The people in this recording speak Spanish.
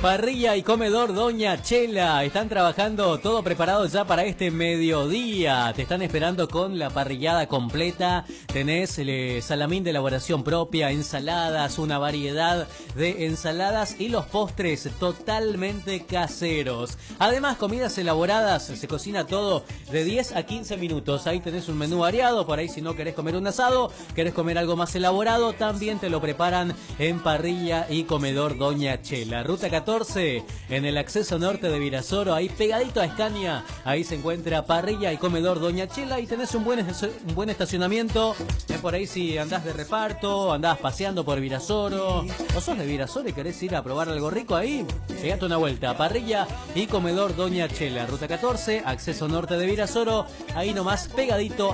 Parrilla y comedor Doña Chela. Están trabajando todo preparado ya para este mediodía. Te están esperando con la parrillada completa. Tenés el salamín de elaboración propia, ensaladas, una variedad de ensaladas y los postres totalmente caseros. Además, comidas elaboradas, se cocina todo de 10 a 15 minutos. Ahí tenés un menú variado. Por ahí, si no querés comer un asado, querés comer algo más elaborado, también te lo preparan en Parrilla y Comedor Doña Chela. Ruta 14, en el acceso norte de Virasoro, ahí pegadito a Escaña. Ahí se encuentra Parrilla y Comedor Doña Chela y tenés un buen estacionamiento. Por ahí si andás de reparto, andás paseando por Virasoro, o sos de Virasoro y querés ir a probar algo rico ahí, pegate una vuelta. Parrilla y Comedor Doña Chela, Ruta 14, acceso norte de Virasoro, ahí nomás pegadito